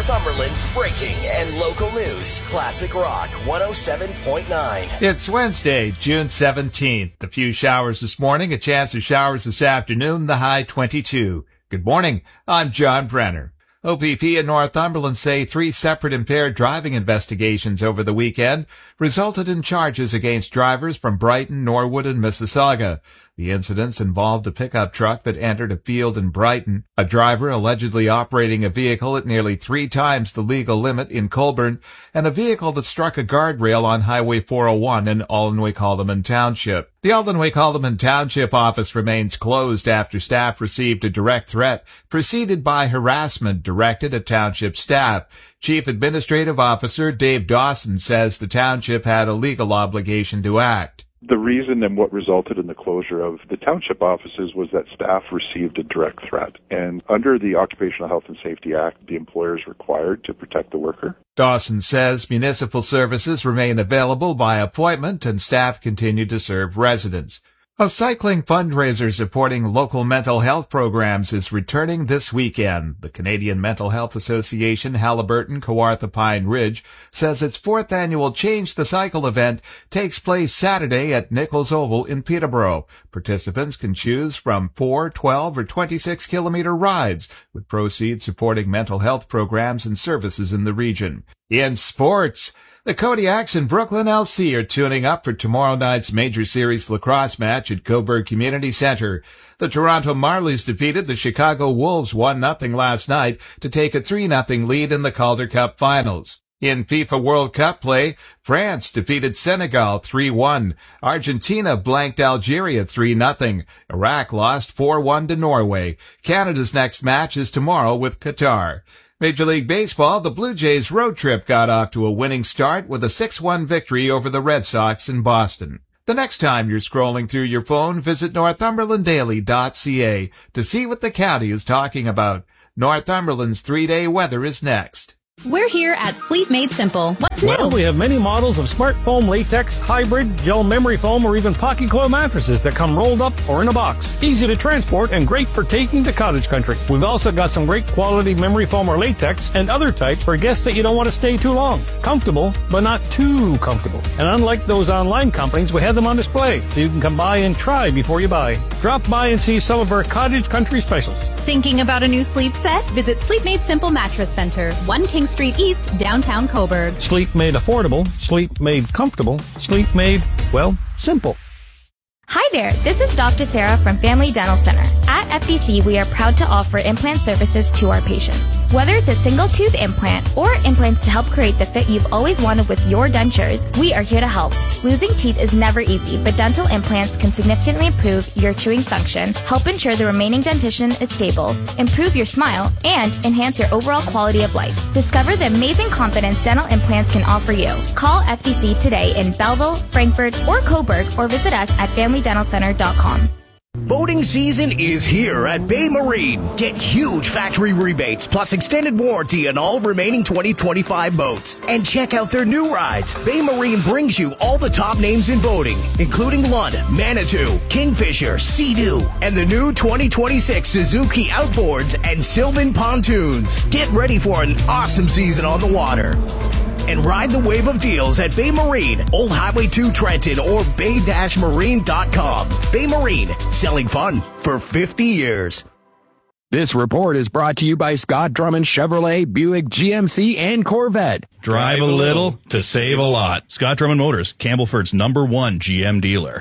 Northumberland's breaking and local news. Classic Rock 107.9. It's Wednesday, June 17th. A few showers this morning, a chance of showers this afternoon, the high 22. Good morning. I'm John Brenner. OPP in Northumberland say 3 separate impaired driving investigations over the weekend resulted in charges against drivers from Brighton, Norwood, and Mississauga. The incidents involved a pickup truck that entered a field in Brighton, a driver allegedly operating a vehicle at nearly 3 times the legal limit in Colborne, and a vehicle that struck a guardrail on Highway 401 in Aldenwick-Haldeman Township. The Aldenwick-Haldeman Township office remains closed after staff received a direct threat preceded by harassment directed at township staff. Chief Administrative Officer Dave Dawson says the township had a legal obligation to act. The reason and what resulted in the closure of the township offices was that staff received a direct threat. And under the Occupational Health and Safety Act, the employer is required to protect the worker. Dawson says municipal services remain available by appointment and staff continue to serve residents. A cycling fundraiser supporting local mental health programs is returning this weekend. The Canadian Mental Health Association Haliburton Kawartha Pine Ridge says its 4th annual Change the Cycle event takes place Saturday at Nichols Oval in Peterborough. Participants can choose from 4, 12, or 26-kilometer rides, with proceeds supporting mental health programs and services in the region. In sports, the Kodiaks and Brooklyn LC are tuning up for tomorrow night's Major Series lacrosse match at Cobourg Community Center. The Toronto Marlies defeated the Chicago Wolves 1-0 last night to take a 3-0 lead in the Calder Cup Finals. In FIFA World Cup play, France defeated Senegal 3-1. Argentina blanked Algeria 3-0. Iraq lost 4-1 to Norway. Canada's next match is tomorrow with Qatar. Major League Baseball, the Blue Jays road trip got off to a winning start with a 6-1 victory over the Red Sox in Boston. The next time you're scrolling through your phone, visit northumberlanddaily.ca to see what the county is talking about. Northumberland's 3-day weather is next. We're here at Sleep Made Simple. What's new? Well, we have many models of smart foam, latex, hybrid, gel memory foam, or even pocket coil mattresses that come rolled up or in a box. Easy to transport and great for taking to cottage country. We've also got some great quality memory foam or latex and other types for guests that you don't want to stay too long. Comfortable, but not too comfortable. And unlike those online companies, we have them on display, so you can come by and try before you buy. Drop by and see some of our cottage country specials. Thinking about a new sleep set? Visit Sleep Made Simple Mattress Center, 1 King Street East, downtown Cobourg. Sleep made affordable, sleep made comfortable, sleep made, well, simple. Hi there, this is Dr. Sarah from Family Dental Center. At FDC, we are proud to offer implant services to our patients. Whether it's a single tooth implant or implants to help create the fit you've always wanted with your dentures, we are here to help. Losing teeth is never easy, but dental implants can significantly improve your chewing function, help ensure the remaining dentition is stable, improve your smile, and enhance your overall quality of life. Discover the amazing confidence dental implants can offer you. Call FDC today in Belleville, Frankfort, or Cobourg, or visit us at FamilyDentalCenter.com. Boating season is here at Bay Marine. Get huge factory rebates plus extended warranty on all remaining 2025 boats. And check out their new rides. Bay Marine brings you all the top names in boating, including Lund, Manitou, Kingfisher, Sea-Doo, and the new 2026 Suzuki Outboards and Sylvan Pontoons. Get ready for an awesome season on the water. And ride the wave of deals at Bay Marine, Old Highway 2 Trenton, or bay-marine.com. Bay Marine, selling fun for 50 years. This report is brought to you by Scott Drummond Chevrolet, Buick, GMC, and Corvette. Drive a little to save a lot. Scott Drummond Motors, Campbellford's #1 GM dealer.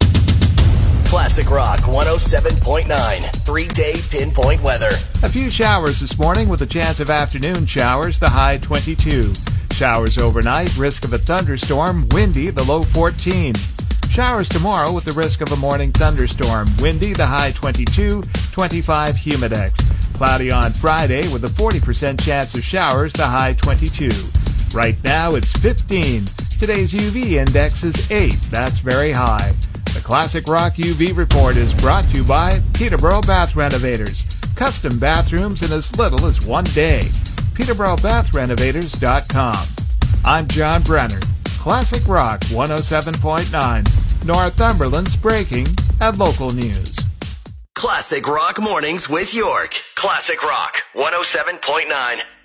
Classic Rock 107.9, 3-day pinpoint weather. A few showers this morning with a chance of afternoon showers, the high 22. Showers overnight, risk of a thunderstorm, windy, the low 14. Showers tomorrow with the risk of a morning thunderstorm, windy, the high 22, 25 humidex. Cloudy on Friday with a 40% chance of showers, the high 22. Right now it's 15. Today's UV index is 8. That's very high. The Classic Rock UV report is brought to you by Peterborough Bath Renovators. Custom bathrooms in as little as 1 day. PeterboroughBathRenovators.com. I'm John Brenner. Classic Rock 107.9. Northumberland's breaking and local news. Classic Rock Mornings with York. Classic Rock 107.9.